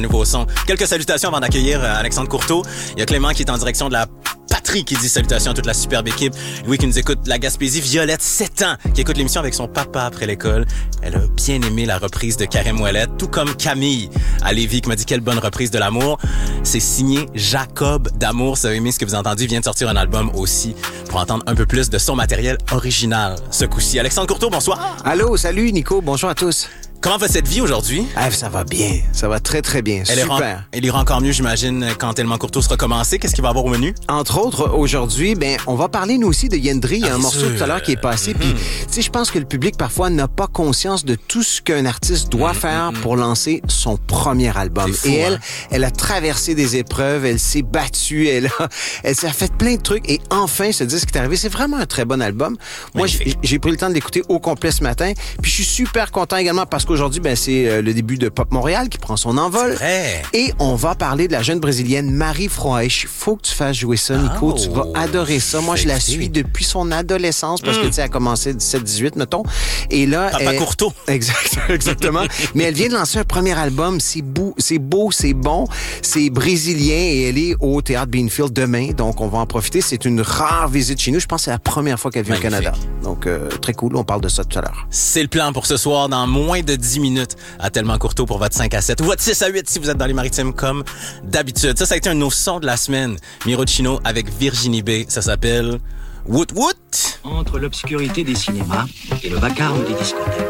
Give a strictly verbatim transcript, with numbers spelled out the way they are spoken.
Nouveau son. Quelques salutations avant d'accueillir Alexandre Courteau. Il y a Clément qui est en direction de la patrie qui dit salutations à toute la superbe équipe. Louis qui nous écoute de la Gaspésie. Violette, sept ans, qui écoute l'émission avec son papa après l'école. Elle a bien aimé la reprise de Karim Ouellet, tout comme Camille à Lévis qui m'a dit quelle bonne reprise de l'amour. C'est signé Jacob d'Amour. Si vous avez aimé ce que vous avez entendu, il vient de sortir un album aussi pour entendre un peu plus de son matériel original ce coup-ci. Alexandre Courteau, bonsoir. Allô, salut Nico, bonjour à tous. Comment va cette vie aujourd'hui? Ah, ça va bien, ça va très très bien, elle super. Ira, elle ira encore mieux, j'imagine, quand Tellement Courteau sera commencé. Qu'est-ce qu'il va y avoir au menu? Entre autres, aujourd'hui, ben, on va parler nous aussi de Yendri. Il y a ah, un morceau sûr. tout à l'heure qui est passé. Mm-hmm. Puis, tu sais, je pense que le public parfois n'a pas conscience de tout ce qu'un artiste doit mm-hmm. faire pour lancer son premier album. Fou, Et elle, hein? elle a traversé des épreuves, elle s'est battue, elle a, elle s'est fait plein de trucs. Et enfin, ce disque est arrivé. C'est vraiment un très bon album. Moi, j'ai, j'ai pris le temps de l'écouter au complet ce matin. Puis, je suis super content également parce qu'aujourd'hui, ben, c'est le début de Pop Montréal qui prend son envol. Vrai. Et on va parler de la jeune brésilienne Marie Froesch. Faut que tu fasses jouer ça, Nico. Oh, tu vas adorer ça. Moi, je la suis depuis son adolescence parce mm. que, tu sais, elle a commencé dix-sept dix-huit, mettons. Et là... Papa elle... Courteau. Exact, exactement. Mais elle vient de lancer un premier album. C'est beau, c'est beau, c'est bon. C'est brésilien et elle est au Théâtre Beanfield demain. Donc, on va en profiter. C'est une rare visite chez nous. Je pense que c'est la première fois qu'elle vient au Canada. Donc, euh, très cool. On parle de ça tout à l'heure. C'est le plan pour ce soir dans moins de dix minutes à Tellement Courteau pour votre cinq à sept ou votre six à huit si vous êtes dans les Maritimes comme d'habitude. Ça, ça a été un de nos sons de la semaine. Miro Chino avec Virginie B. Ça s'appelle Woot Woot. Entre l'obscurité des cinémas et le vacarme des discothèques.